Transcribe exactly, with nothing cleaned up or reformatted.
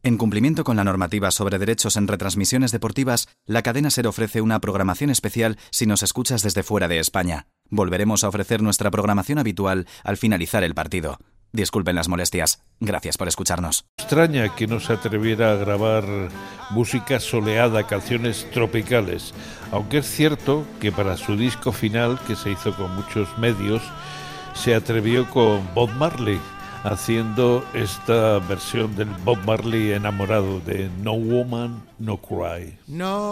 En cumplimiento con la normativa sobre derechos en retransmisiones deportivas, la cadena SER ofrece una programación especial si nos escuchas desde fuera de España. Volveremos a ofrecer nuestra programación habitual al finalizar el partido. Disculpen las molestias. Gracias por escucharnos. Extraña que no se atreviera a grabar música soleada, canciones tropicales, aunque es cierto que para su disco final, que se hizo con muchos medios, se atrevió con Bob Marley, haciendo esta versión del Bob Marley enamorado de No Woman, No Cry. No